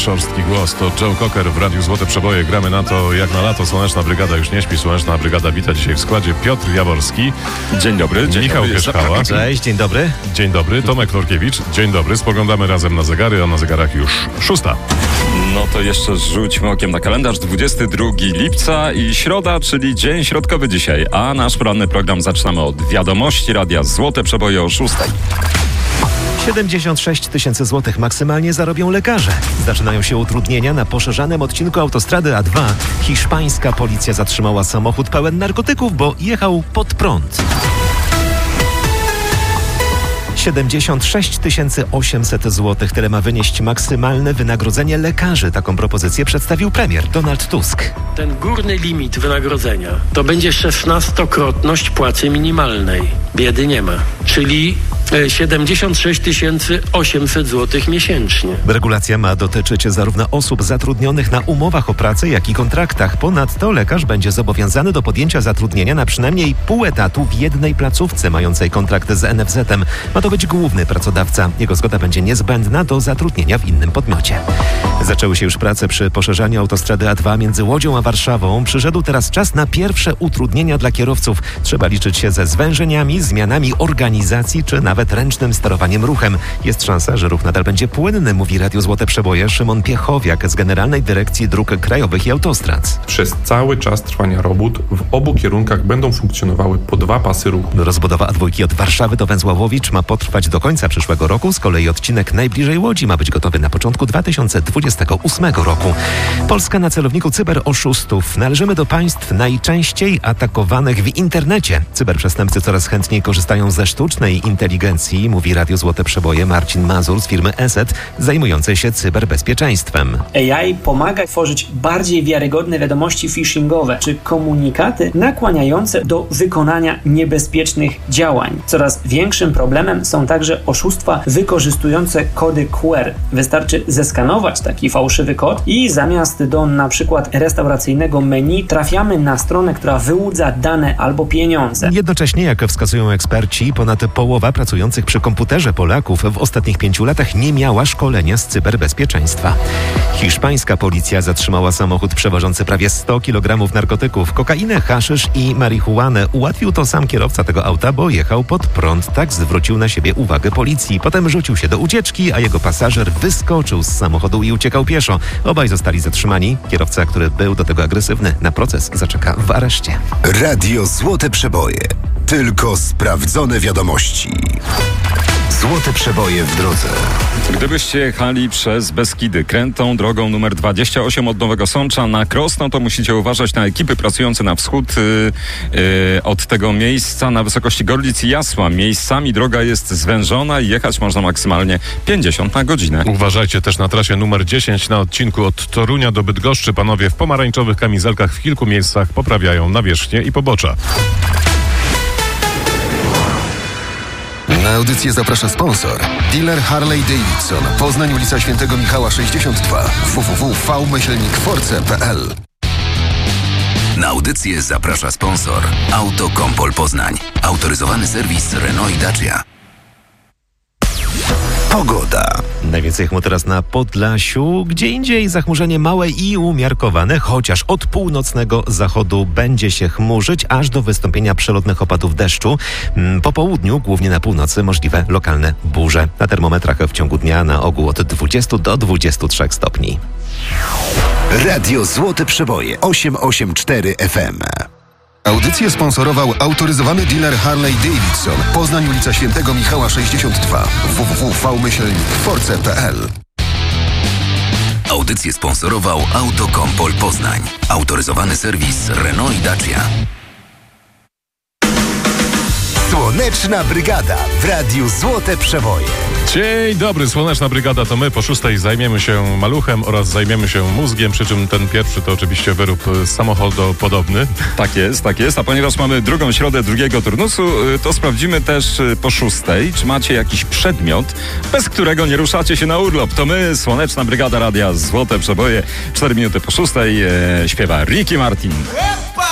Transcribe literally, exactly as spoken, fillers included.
szorstki głos. To Joe Cocker w Radiu Złote Przeboje. Gramy na to jak na lato. Słoneczna Brygada już nie śpi. Słoneczna Brygada wita dzisiaj w składzie Piotr Jaworski. Dzień dobry. Dzień Michał dobry. Kieszkała. Cześć, dzień dobry. Dzień dobry. Tomek Norkiewicz. Dzień dobry. Spoglądamy razem na zegary, a na zegarach już szósta. No to jeszcze rzućmy okiem na kalendarz. dwudziestego drugiego lipca i środa, czyli dzień środkowy dzisiaj. A nasz poranny program zaczynamy od wiadomości Radia Złote Przeboje o szóstej. siedemdziesiąt sześć tysięcy złotych maksymalnie zarobią lekarze. Zaczynają się utrudnienia na poszerzanym odcinku autostrady A dwa. Hiszpańska policja zatrzymała samochód pełen narkotyków, bo jechał pod prąd. siedemdziesiąt sześć tysięcy osiemset złotych. Tyle ma wynieść maksymalne wynagrodzenie lekarzy. Taką propozycję przedstawił premier Donald Tusk. Ten górny limit wynagrodzenia to będzie szesnastokrotność płacy minimalnej. Biedy nie ma. Czyli siedemdziesiąt sześć tysięcy osiemset złotych miesięcznie. Regulacja ma dotyczyć zarówno osób zatrudnionych na umowach o pracę, jak i kontraktach. Ponadto lekarz będzie zobowiązany do podjęcia zatrudnienia na przynajmniej pół etatu w jednej placówce mającej kontrakt z en ef zetem. Ma to być główny pracodawca. Jego zgoda będzie niezbędna do zatrudnienia w innym podmiocie. Zaczęły się już prace przy poszerzaniu autostrady A dwa między Łodzią a Warszawą. Przyszedł teraz czas na pierwsze utrudnienia dla kierowców. Trzeba liczyć się ze zwężeniami, zmianami organizacji czy nawet ręcznym sterowaniem ruchem. Jest szansa, że ruch nadal będzie płynny, mówi Radio Złote Przeboje Szymon Piechowiak z Generalnej Dyrekcji Dróg Krajowych i Autostrad. Przez cały czas trwania robót w obu kierunkach będą funkcjonowały po dwa pasy ruchu. Rozbudowa A dwa od Warszawy do Węzławowicz ma potrwać do końca przyszłego roku. Z kolei odcinek najbliżej Łodzi ma być gotowy na początku dwa tysiące dwudziestego ósmego roku. Polska na celowniku cyberoszustów. Należymy do państw najczęściej atakowanych w internecie. Cyberprzestępcy coraz chętniej korzystają ze sztucznej inteligencji, mówi Radio Złote Przeboje Marcin Mazur z firmy Eset, zajmującej się cyberbezpieczeństwem. A I pomaga tworzyć bardziej wiarygodne wiadomości phishingowe, czy komunikaty nakłaniające do wykonania niebezpiecznych działań. Coraz większym problemem są także oszustwa wykorzystujące kody Q R. Wystarczy zeskanować taki fałszywy kod i zamiast do na przykład restauracyjnego menu trafiamy na stronę, która wyłudza dane albo pieniądze. Jednocześnie, jak wskazują eksperci, ponad połowa pracujących przy komputerze Polaków w ostatnich pięciu latach nie miała szkolenia z cyberbezpieczeństwa. Hiszpańska policja zatrzymała samochód przewożący prawie sto kilogramów narkotyków, kokainę, haszysz i marihuanę. Ułatwił to sam kierowca tego auta, bo jechał pod prąd. Tak zwrócił na siebie uwagę policji. Potem rzucił się do ucieczki, a jego pasażer wyskoczył z samochodu i uciekał pieszo. Obaj zostali zatrzymani. Kierowca, który był do tego agresywny, na proces zaczeka w areszcie. Radio Złote Przeboje. Tylko sprawdzone wiadomości. Złote Przeboje w drodze. Gdybyście jechali przez Beskidy krętą drogą numer dwadzieścia osiem od Nowego Sącza na Krosno, to musicie uważać na ekipy pracujące na wschód yy, yy, od tego miejsca na wysokości Gorlic i Jasła. Miejscami droga jest zwężona i jechać można maksymalnie pięćdziesiąt na godzinę. Uważajcie też na trasie numer dziesięć na odcinku od Torunia do Bydgoszczy. Panowie w pomarańczowych kamizelkach w kilku miejscach poprawiają nawierzchnię i pobocza. Na audycję zaprasza sponsor. Dealer Harley Davidson. Poznań, ulica Świętego Michała sześćdziesiąt dwa. w w w kropka v myślnik force kropka p l. Na audycję zaprasza sponsor. Autokompol Poznań. Autoryzowany serwis Renault i Dacia. Pogoda. Najwięcej chmur teraz na Podlasiu, gdzie indziej zachmurzenie małe i umiarkowane, chociaż od północnego zachodu będzie się chmurzyć aż do wystąpienia przelotnych opadów deszczu. Po południu, głównie na północy, możliwe lokalne burze. Na termometrach w ciągu dnia na ogół od dwudziestu do dwudziestu trzech stopni. Radio Złote Przeboje osiem osiem cztery F M. Audycję sponsorował autoryzowany dealer Harley Davidson. Poznań, ulica Świętego Michała sześćdziesiąt dwa. w w w kropka v myślnik force kropka p l. Audycję sponsorował Autokompol Poznań. Autoryzowany serwis Renault i Dacia. Słoneczna Brygada w Radiu Złote Przeboje. Dzień dobry, Słoneczna Brygada to my. Po szóstej zajmiemy się maluchem oraz zajmiemy się mózgiem, przy czym ten pierwszy to oczywiście wyrób samochodopodobny. Tak jest, tak jest. A ponieważ mamy drugą środę drugiego turnusu, to sprawdzimy też po szóstej, czy macie jakiś przedmiot, bez którego nie ruszacie się na urlop. To my, Słoneczna Brygada Radia Złote Przeboje. Cztery minuty po szóstej e, śpiewa Ricky Martin.